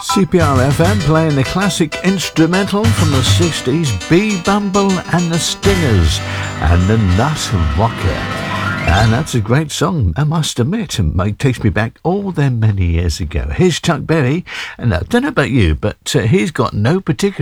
CPR FM playing the classic instrumental from the 60s, B Bumble and the Stingers, and the Nut Rocker. And that's a great song, I must admit. It takes me back all them many years ago. Here's Chuck Berry, and I don't know about you, but he's got no particular